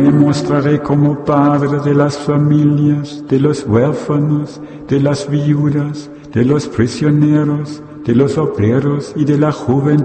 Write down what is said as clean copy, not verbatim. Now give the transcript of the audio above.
me mostraré como padre de las familias, de los huérfanos, de las viudas, de los prisioneros, de los obreros y de la juventud.